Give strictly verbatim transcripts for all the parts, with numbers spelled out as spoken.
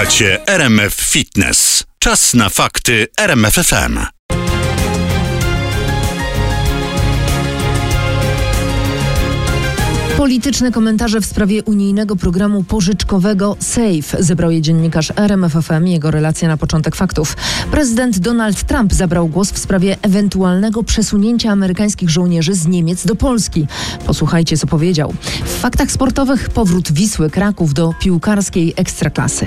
Słuchacie R M F Fitness. Czas na fakty R M F F M. Polityczne komentarze w sprawie unijnego programu pożyczkowego SAFE zebrał je dziennikarz R M F F M i jego relacja na początek faktów. Prezydent Donald Trump zabrał głos w sprawie ewentualnego przesunięcia amerykańskich żołnierzy z Niemiec do Polski. Posłuchajcie, co powiedział. W faktach sportowych powrót Wisły Kraków do piłkarskiej ekstraklasy.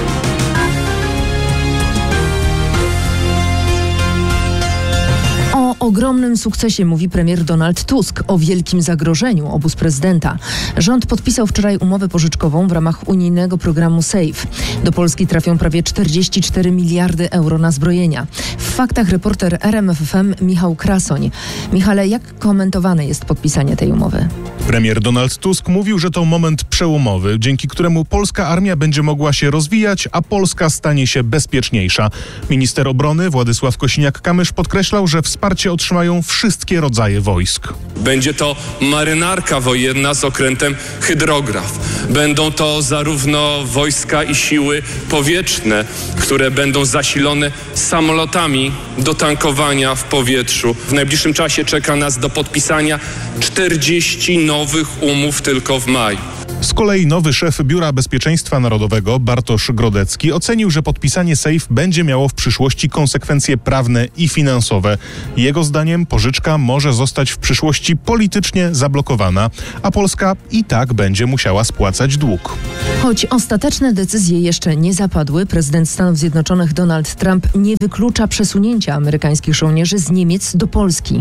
O ogromnym sukcesie mówi premier Donald Tusk, o wielkim zagrożeniu obóz prezydenta. Rząd podpisał wczoraj umowę pożyczkową w ramach unijnego programu SAFE. Do Polski trafią prawie czterdzieści cztery miliardy euro na zbrojenia. W faktach reporter R M F F M Michał Krasoń. Michale, jak komentowane jest podpisanie tej umowy? Premier Donald Tusk mówił, że to moment przełomowy, dzięki któremu polska armia będzie mogła się rozwijać, a Polska stanie się bezpieczniejsza. Minister obrony Władysław Kosiniak-Kamysz podkreślał, że wsparcie otrzymają wszystkie rodzaje wojsk. Będzie to marynarka wojenna z okrętem hydrograf. Będą to zarówno wojska i siły powietrzne, które będą zasilone samolotami do tankowania w powietrzu. W najbliższym czasie czeka nas do podpisania czterdzieści nowych umów tylko w maju. Z kolei nowy szef Biura Bezpieczeństwa Narodowego Bartosz Grodecki ocenił, że podpisanie SAFE będzie miało w przyszłości konsekwencje prawne i finansowe. Jego zdaniem pożyczka może zostać w przyszłości politycznie zablokowana, a Polska i tak będzie musiała spłacać dług. Choć ostateczne decyzje jeszcze nie zapadły, prezydent Stanów Zjednoczonych Donald Trump nie wyklucza przesunięcia amerykańskich żołnierzy z Niemiec do Polski.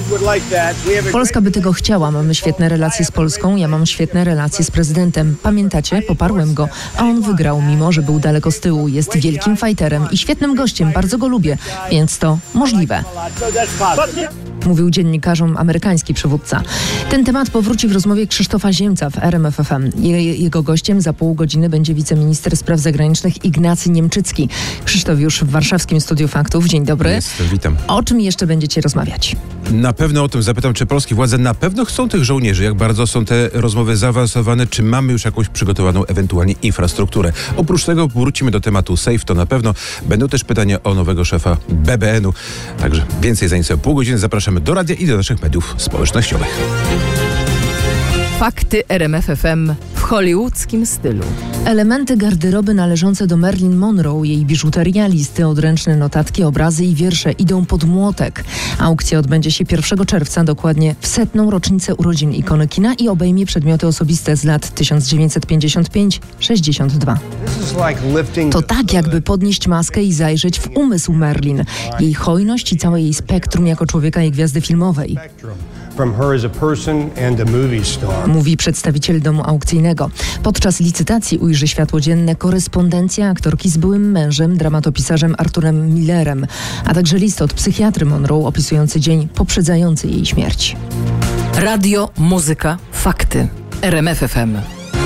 Polska by tego chciała. Mamy świetne relacje z Polską, ja mam świetne relacje z prezydentem. Pamiętacie? Poparłem go, a on wygrał, mimo że był daleko z tyłu. Jest wielkim fajterem i świetnym gościem, bardzo go lubię, więc to możliwe. Mówił dziennikarzom amerykański przywódca. Ten temat powróci w rozmowie Krzysztofa Ziemca w R M F F M. Jego gościem za pół godziny będzie wiceminister spraw zagranicznych Ignacy Niemczycki. Krzysztof już w warszawskim Studiu Faktów. Dzień dobry. Jestem, witam. O czym jeszcze będziecie rozmawiać? Na pewno o tym zapytam, czy polskie władze na pewno chcą tych żołnierzy, jak bardzo są te rozmowy zaawansowane, czy mamy już jakąś przygotowaną ewentualnie infrastrukturę. Oprócz tego wrócimy do tematu SAFE, to na pewno. Będą też pytania o nowego szefa B B N u. Także więcej za nieco pół godziny zapraszamy do radia i do naszych mediów społecznościowych. Fakty R M F F M w hollywoodzkim stylu. Elementy garderoby należące do Marilyn Monroe, jej biżuteria, listy, odręczne notatki, obrazy i wiersze idą pod młotek. Aukcja odbędzie się pierwszego czerwca, dokładnie w setną rocznicę urodzin ikony kina i obejmie przedmioty osobiste z lat tysiąc dziewięćset pięćdziesiąt pięć do sześćdziesiąt dwa. To tak, jakby podnieść maskę i zajrzeć w umysł Marilyn, jej hojność i całe jej spektrum jako człowieka i gwiazdy filmowej. Mówi przedstawiciel domu aukcyjnego. Podczas licytacji ujrzy światło dzienne korespondencja aktorki z byłym mężem, dramatopisarzem Arturem Millerem, a także list od psychiatry Monroe opisujący dzień poprzedzający jej śmierć. Radio, muzyka, fakty. R M F F M.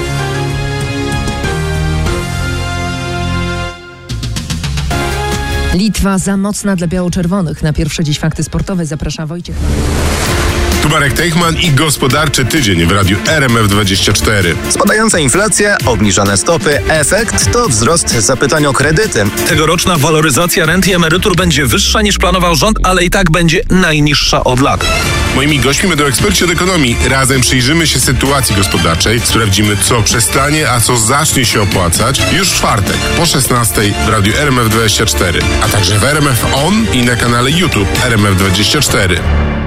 Litwa za mocna dla biało-czerwonych. Na pierwsze dziś fakty sportowe zaprasza Wojciech. Tu Marek Teichman i gospodarczy tydzień w radiu R M F dwadzieścia cztery. Spadająca inflacja, obniżone stopy, efekt to wzrost zapytań o kredyty. Tegoroczna waloryzacja rent i emerytur będzie wyższa niż planował rząd, ale i tak będzie najniższa od lat. Moimi gośćmi będą eksperci od ekonomii. Razem przyjrzymy się sytuacji gospodarczej, sprawdzimy, co przestanie, a co zacznie się opłacać już w czwartek po szesnastej w radiu R M F dwadzieścia cztery, a także w R M F On i na kanale YouTube R M F dwadzieścia cztery.